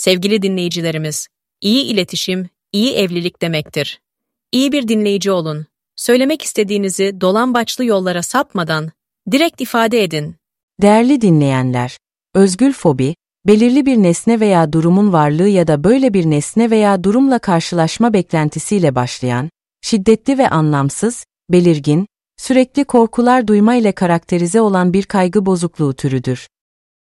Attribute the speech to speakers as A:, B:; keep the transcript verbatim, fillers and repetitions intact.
A: Sevgili dinleyicilerimiz, iyi iletişim, iyi evlilik demektir. İyi bir dinleyici olun. Söylemek istediğinizi dolambaçlı yollara sapmadan direkt ifade edin.
B: Değerli dinleyenler, özgül fobi, belirli bir nesne veya durumun varlığı ya da böyle bir nesne veya durumla karşılaşma beklentisiyle başlayan, şiddetli ve anlamsız, belirgin, sürekli korkular duyma ile karakterize olan bir kaygı bozukluğu türüdür.